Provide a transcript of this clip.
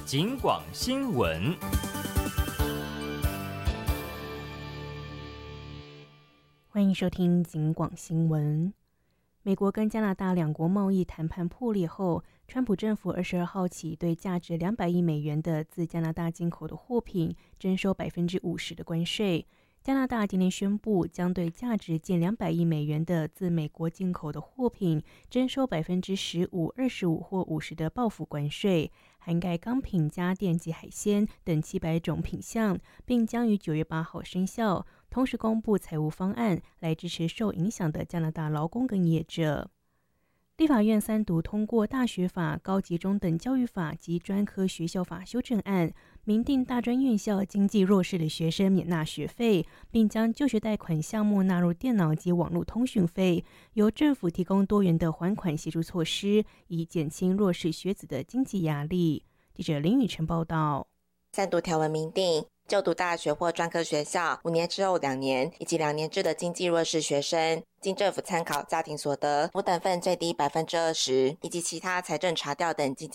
警广新闻。 欢迎收听警广新闻。美国跟加拿大两国贸易谈判破裂后，川普政府22号起对价值200亿美元的自加拿大进口的货品征收50%的关税。加拿大今天宣布，将对价值近200亿美元的自美国进口的货品征收15%、25%或50%的报复关税，涵盖钢品、家电及海鲜等700种品项，并将于9月8号生效。同时公布财务方案来支持受影响的加拿大劳工跟业者。立法院3读通过大学法、高级中等教育法及专科学校法修正案，明定大专院校经济弱势的学生免纳学费，并将就学贷款项目纳入电脑及网络通讯费，由政府提供多元的还款协助措施，以减轻弱势学子的经济压力。记者林宇晨报道。 3读条文明定，就读大学或专科学校5年之后2年，以及2年制的经济弱势学生，经政府参考家庭所得、五等份最低20%，以及其他财政查调等经济